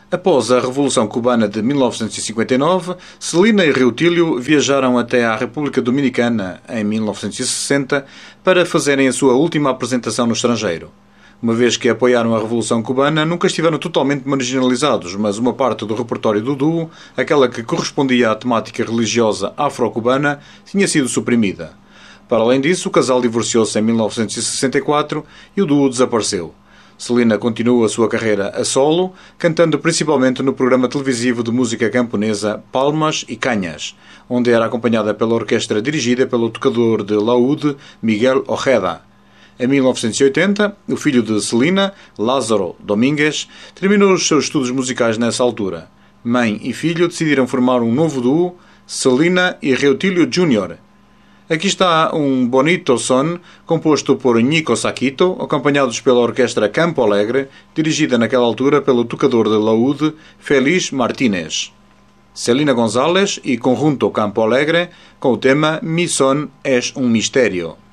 Após a Revolução Cubana de 1959, Celina e Reutílio viajaram até à República Dominicana, em 1960, para fazerem a sua última apresentação no estrangeiro. Uma vez que apoiaram a Revolução Cubana, nunca estiveram totalmente marginalizados, mas uma parte do repertório do duo, aquela que correspondia à temática religiosa afro-cubana, tinha sido suprimida. Para além disso, o casal divorciou-se em 1964 e o duo desapareceu. Celina continua a sua carreira a solo, cantando principalmente no programa televisivo de música camponesa Palmas e Canhas, onde era acompanhada pela orquestra dirigida pelo tocador de laúde Miguel Ojeda. Em 1980, o filho de Celina, Lázaro Domínguez, terminou os seus estudos musicais nessa altura. Mãe e filho decidiram formar um novo duo, Celina e Reutílio Jr. Aqui está um Bonito Son, composto por Nico Saquito, acompanhados pela orquestra Campo Alegre, dirigida naquela altura pelo tocador de laúde Félix Martínez. Celina González e Conjunto Campo Alegre, com o tema Mi Son es un Misterio.